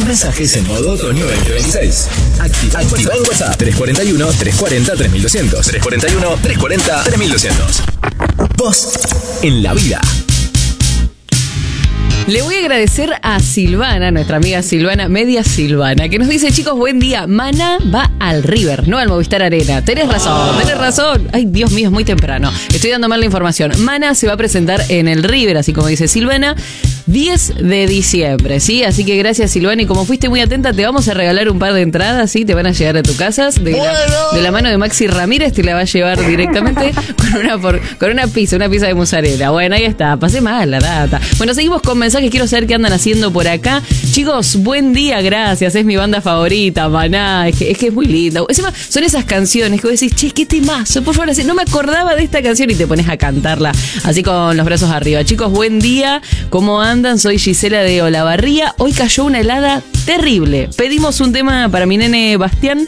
mensajes en modo otoño 2026. Activa el WhatsApp 341-340-3200. 341-340-3200. Vos en la vida. Le voy a agradecer a Silvana, nuestra amiga Silvana, media Silvana, que nos dice: chicos, buen día. Maná va al River, no al Movistar Arena. Tenés razón. Ay, Dios mío, es muy temprano. Estoy dando mal la información. Maná se va a presentar en el River, así como dice Silvana, 10 de diciembre, ¿sí? Así que gracias, Silvana, y como fuiste muy atenta, te vamos a regalar un par de entradas, ¿sí? Te van a llegar a tu casa. De la mano de Maxi Ramírez te la va a llevar directamente con una pizza de mozzarella. Bueno, ahí está, pasé mal la data. Bueno, seguimos con mensajes, quiero saber qué andan haciendo por acá. Chicos, buen día, gracias, es mi banda favorita, Maná, es que es muy linda. Encima, son esas canciones que vos decís, che, qué temazo, por favor, no me acordaba de esta canción y te pones a cantarla así con los brazos arriba. Chicos, buen día, ¿cómo andan? Soy Gisela de Olavarría. Hoy cayó una helada terrible. Pedimos un tema para mi nene Bastián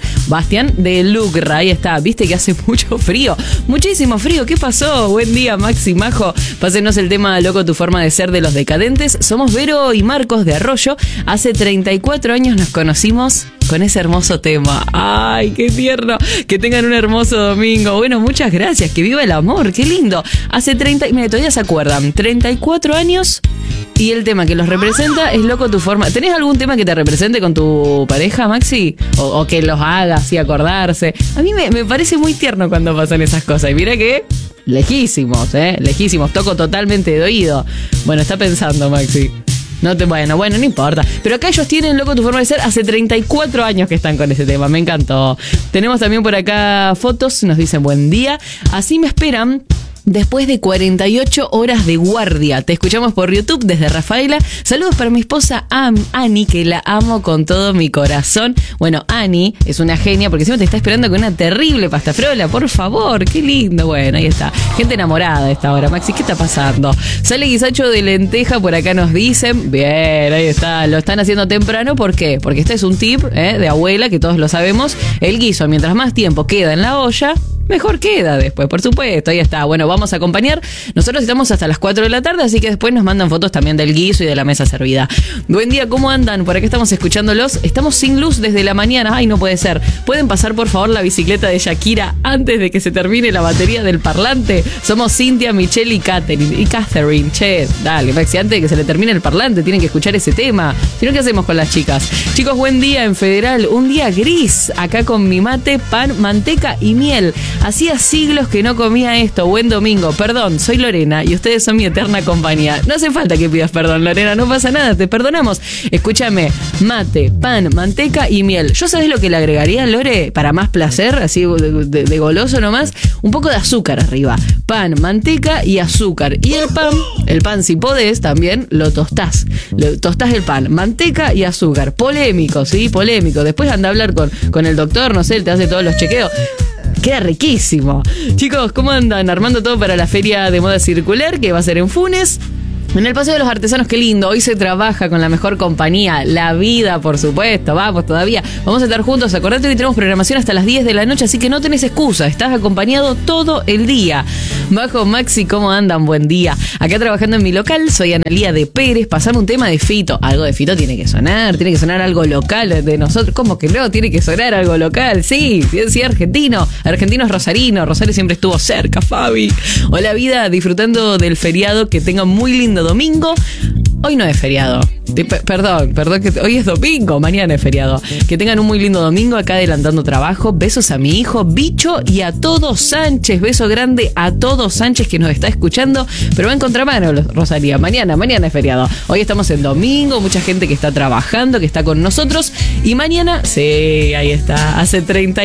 de Lucra. Ahí está, viste que hace mucho frío, muchísimo frío. ¿Qué pasó? Buen día, Maxi, Majo. Pásenos el tema Loco tu forma de ser de Los Decadentes. Somos Vero y Marcos de Arroyo. Hace 34 años nos conocimos con ese hermoso tema. ¡Ay, qué tierno! Que tengan un hermoso domingo. Bueno, muchas gracias. Que viva el amor. ¡Qué lindo! Hace 30... Mira, todavía se acuerdan. 34 años y el tema que los representa es Loco tu forma. ¿Tenés algún tema que te represente con tu pareja, Maxi? O que los haga así acordarse. A mí me parece muy tierno cuando pasan esas cosas. Y mira que... lejísimos. Toco totalmente de oído. Bueno, está pensando, Maxi. Bueno, no importa. Pero acá ellos tienen Loco tu forma de ser. Hace 34 años que están con ese tema. Me encantó. Tenemos también por acá fotos. Nos dicen buen día. Así me esperan después de 48 horas de guardia. Te escuchamos por YouTube desde Rafaela. Saludos para mi esposa Ani, que la amo con todo mi corazón. Bueno, Ani es una genia porque siempre te está esperando con una terrible pasta frola. Por favor, qué lindo. Bueno, ahí está. Gente enamorada a esta hora. Maxi, ¿qué está pasando? Sale guisacho de lenteja, por acá nos dicen. Bien, ahí está. Lo están haciendo temprano. ¿Por qué? Porque este es un tip de abuela, que todos lo sabemos. El guiso, mientras más tiempo queda en la olla, mejor queda después, por supuesto. Ahí está. Bueno, vamos a acompañar. Nosotros estamos hasta las 4 de la tarde, así que después nos mandan fotos también del guiso y de la mesa servida. Buen día, ¿cómo andan? Por acá estamos escuchándolos. Estamos sin luz desde la mañana. Ay, no puede ser. ¿Pueden pasar, por favor, la bicicleta de Shakira antes de que se termine la batería del parlante? Somos Cintia, Michelle y Catherine. Che, dale, Maxi, antes de que se le termine el parlante, tienen que escuchar ese tema. Si no, ¿qué hacemos con las chicas? Chicos, buen día en Federal. Un día gris. Acá con mi mate, pan, manteca y miel. Hacía siglos que no comía esto. Buen domingo. Perdón, soy Lorena y ustedes son mi eterna compañía. No hace falta que pidas perdón, Lorena, no pasa nada, te perdonamos. Escúchame, mate, pan, manteca y miel. ¿Yo sabés lo que le agregaría, Lore? Para más placer, así de goloso nomás, un poco de azúcar arriba. Pan, manteca y azúcar. Y el pan si podés, también lo tostás. Tostás el pan, manteca y azúcar. Polémico, ¿sí? Polémico. Después anda a hablar con el doctor, no sé, él te hace todos los chequeos. Queda riquísimo. Chicos, ¿cómo andan? Armando todo para la feria de moda circular que va a ser en Funes. En el Paseo de los Artesanos, qué lindo. Hoy se trabaja con la mejor compañía, La Vida, por supuesto. Vamos todavía. Vamos a estar juntos. Acordate que hoy tenemos programación hasta las 10 de la noche, así que no tenés excusa. Estás acompañado todo el día. Majo, Maxi, ¿cómo andan? Buen día. Acá trabajando en mi local, soy Analía de Pérez. Pasame un tema de Fito. Algo de Fito tiene que sonar algo local de nosotros. ¿Cómo que no? Tiene que sonar algo local. Sí, argentino. Argentino es rosarino. Rosario siempre estuvo cerca, Fabi. Hola, vida, disfrutando del feriado. Que tengan muy lindo domingo. Hoy no es feriado. Perdón, que hoy es domingo, mañana es feriado. Que tengan un muy lindo domingo, acá adelantando trabajo. Besos a mi hijo, Bicho, y a Todo Sánchez. Beso grande a Todo Sánchez que nos está escuchando. Pero va en contramano, Rosalía. Mañana es feriado. Hoy estamos en domingo, mucha gente que está trabajando, que está con nosotros. Y mañana, sí, ahí está. Hace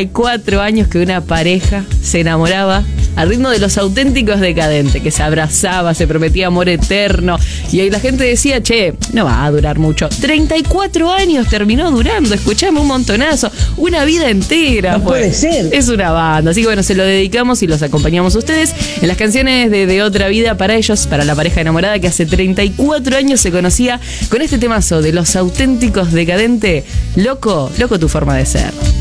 34 años que una pareja se enamoraba al ritmo de Los Auténticos Decadentes, que se abrazaba, se prometía amor eterno. Y ahí la gente decía, che, no va a durar mucho. 34 años terminó durando, escuchame, un montonazo, una vida entera. No puede ser. Es una banda, así que bueno, se lo dedicamos y los acompañamos a ustedes en las canciones de Otra Vida para ellos, para la pareja enamorada que hace 34 años se conocía con este temazo de Los Auténticos Decadentes. Loco tu forma de ser.